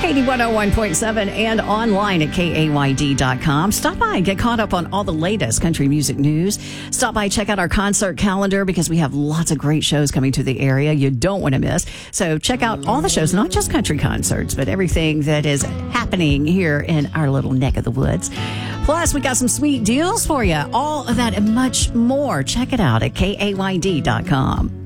Katie 101.7 and online at KAYD.com. Stop by and get caught up on all the latest country music news. Stop by, check out our concert calendar because we have lots of great shows coming to the area you don't want to miss. So check out all the shows, not just country concerts, but everything that is happening here in our little neck of the woods. Plus, we got some sweet deals for you. All of that and much more. Check it out at KAYD.com.